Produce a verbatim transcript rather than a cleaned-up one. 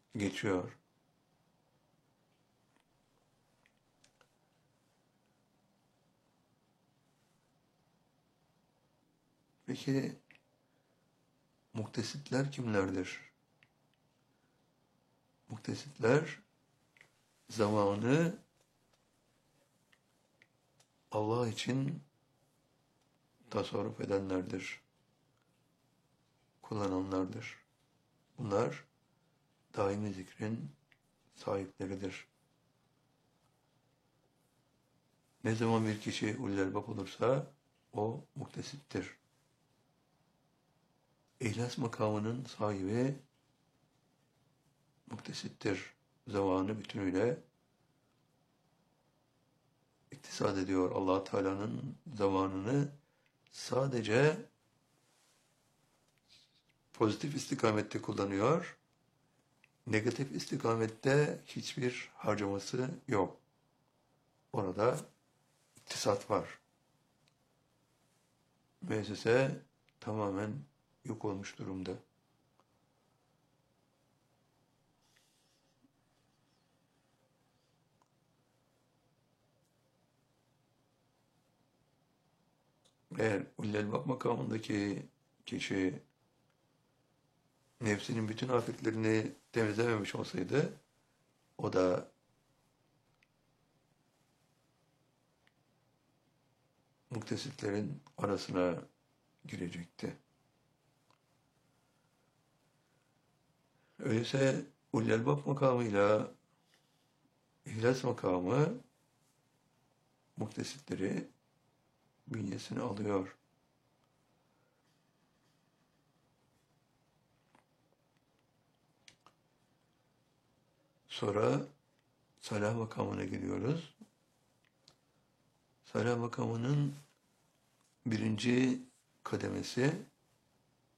geçiyor. Peki muktesitler kimlerdir? Muktesitler zamanı Allah için tasarruf edenlerdir, kullananlardır. Bunlar daimi zikrin sahipleridir. Ne zaman bir kişi ulul albab olursa o muktesittir. İhlas makamının sahibi muktesittir. Zamanı bütünüyle iktisat ediyor. Allah Teala'nın zamanını sadece pozitif istikamette kullanıyor. Negatif istikamette hiçbir harcaması yok. Orada iktisat var. Müessese tamamen yok olmuş durumda. Eğer ulul albab makamındaki kişi nefsinin bütün afetlerini temizlememiş olsaydı, o da muktesitlerin arasına girecekti. Öyleyse ulul albab makamıyla ihlas makamı muktesitleri bünyesine alıyor. Sonra salah makamına gidiyoruz. Salah makamının birinci kademesi